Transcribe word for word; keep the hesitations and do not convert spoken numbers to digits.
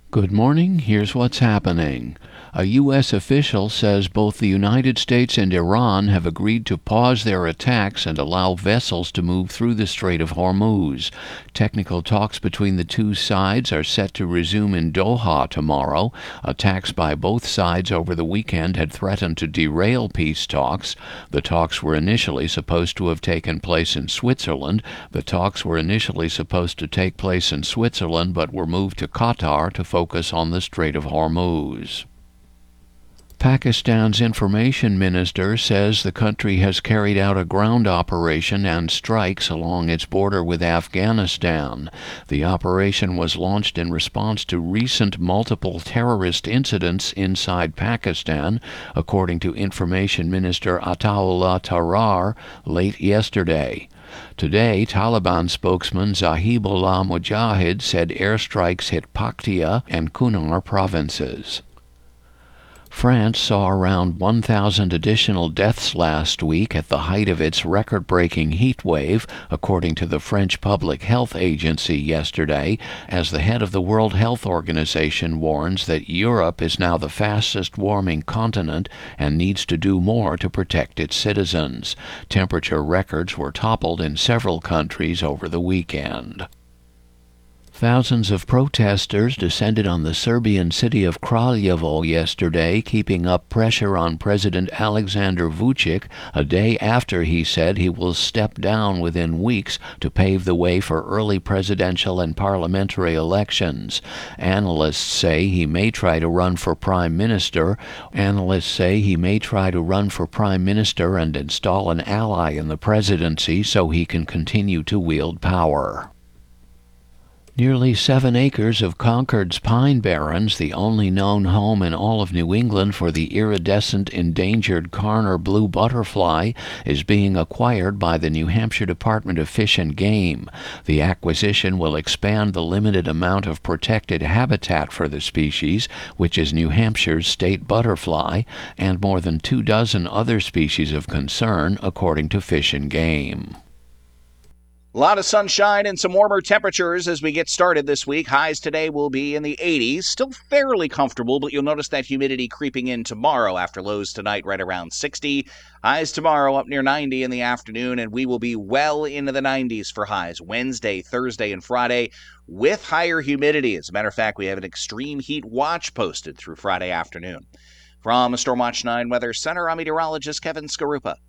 Good morning. Here's what's happening. A U S official says both the United States and Iran have agreed to pause their attacks and allow vessels to move through the Strait of Hormuz. Technical talks between the two sides are set to resume in Doha tomorrow. Attacks by both sides over the weekend had threatened to derail peace talks. The talks were initially supposed to have taken place in Switzerland. The talks were initially supposed to take place in Switzerland but were moved to Qatar to focus on the Strait of Hormuz. Pakistan's information minister says the country has carried out a ground operation and strikes along its border with Afghanistan. The operation was launched in response to recent multiple terrorist incidents inside Pakistan, according to Information Minister Ataullah Tarar late yesterday. Today, Taliban spokesman Zahibullah Mujahid said airstrikes hit Paktia and Kunar provinces. France saw around one thousand additional deaths last week at the height of its record-breaking heat wave, according to the French Public Health Agency yesterday, as the head of the World Health Organization warns that Europe is now the fastest-warming continent and needs to do more to protect its citizens. Temperature records were toppled in several countries over the weekend. Thousands of protesters descended on the Serbian city of Kraljevo yesterday, keeping up pressure on President Alexander Vučić a day after he said he will step down within weeks to pave the way for early presidential and parliamentary elections. Analysts say he may try to run for prime minister. Analysts say he may try to run for prime minister and install an ally in the presidency so he can continue to wield power. Nearly seven acres of Concord's Pine Barrens, the only known home in all of New England for the iridescent endangered Karner blue butterfly, is being acquired by the New Hampshire Department of Fish and Game. The acquisition will expand the limited amount of protected habitat for the species, which is New Hampshire's state butterfly, and more than two dozen other species of concern, according to Fish and Game. A lot of sunshine and some warmer temperatures as we get started this week. Highs today will be in the eighties. Still fairly comfortable, but you'll notice that humidity creeping in tomorrow after lows tonight right around sixty. Highs tomorrow up near ninety in the afternoon, and we will be well into the nineties for highs Wednesday, Thursday, and Friday with higher humidity. As a matter of fact, we have an extreme heat watch posted through Friday afternoon. From Stormwatch nine Weather Center, I'm meteorologist Kevin Skarupa.